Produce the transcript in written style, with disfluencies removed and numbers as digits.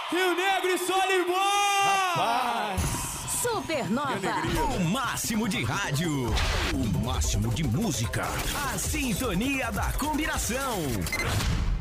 Rio Negro e Solimões! Rapaz! Supernova! O máximo de rádio, o máximo de música, a sintonia da combinação.